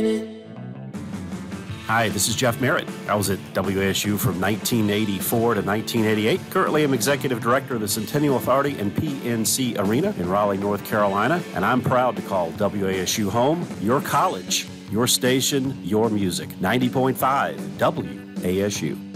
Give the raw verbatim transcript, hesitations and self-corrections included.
Hi, this is Jeff Merritt. I was at W A S U from nineteen eighty-four to nineteen eighty-eight. Currently, I'm Executive Director of the Centennial Authority and P N C Arena in Raleigh, North Carolina, and I'm proud to call W A S U home, your college, your station, your music. ninety point five W A S U.